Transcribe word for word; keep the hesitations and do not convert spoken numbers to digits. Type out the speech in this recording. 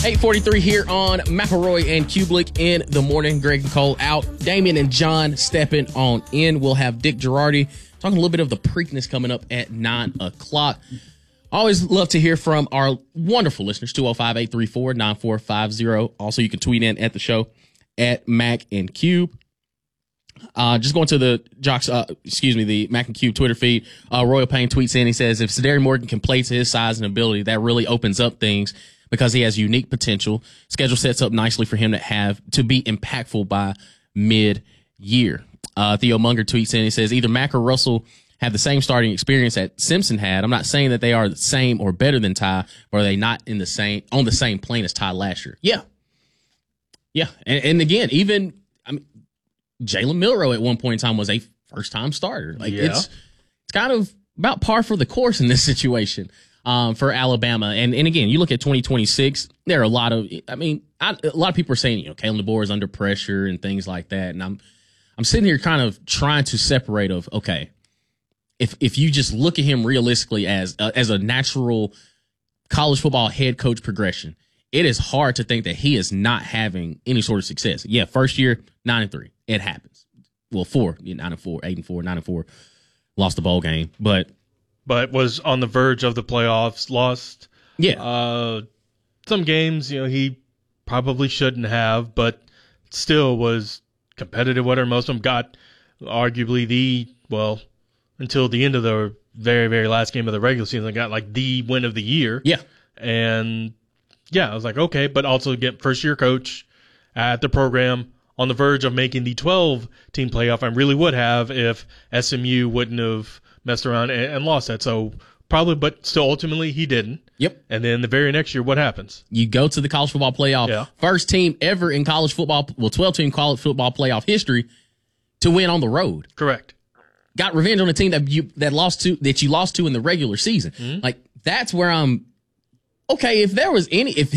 eight forty-three here on McElroy and Kubelik in the morning. Greg and Cole out. Damien and John stepping on in. We'll have Dick Girardi talking a little bit of the Preakness coming up at nine o'clock. Always love to hear from our wonderful listeners, two oh five, eight three four, nine four five zero. Also, you can tweet in at the show at Mac and Cube. Uh, just going to the Jocks, uh, excuse me, the Mac and Cube Twitter feed. Uh, Royal Payne tweets in. He says, if Sadari Morgan can play to his size and ability, that really opens up things because he has unique potential. Schedule sets up nicely for him to have to be impactful by mid-year. Uh, Theo Munger tweets in. He says, either Mac or Russell have the same starting experience that Simpson had. I'm not saying that they are the same or better than Ty, but are they not in the same on the same plane as Ty last year? Yeah. Yeah. And, and again, even I mean, Jalen Milroe at one point in time was a first-time starter. Like yeah. it's it's kind of about par for the course in this situation um, for Alabama. And and again, you look at twenty twenty-six, there are a lot of, I mean, I, a lot of people are saying, you know, Kalen DeBoer is under pressure and things like that. And I'm I'm sitting here kind of trying to separate of, okay, if if you just look at him realistically as uh, as a natural college football head coach progression, it is hard to think that he is not having any sort of success. Yeah, first year, nine and three. It happens. Well, four, nine and four, eight and four, nine and four, lost the bowl game, but but was on the verge of the playoffs. Lost, yeah, uh, some games. You know, he probably shouldn't have, but still was competitive. Whatever, most of them got arguably the well until the end of the very very last game of the regular season, got like the win of the year. Yeah, and yeah, I was like, okay, but also get first year coach at the program. On the verge of making the twelve-team playoff, I really would have if S M U wouldn't have messed around and, and lost that. So probably, but still, ultimately, he didn't. Yep. And then the very next year, what happens? You go to the college football playoff, yeah. first team ever in college football, well, twelve-team college football playoff history to win on the road. Correct. Got revenge on a team that you that lost to that you lost to in the regular season. Mm-hmm. Like that's where I'm. Okay, if there was any, if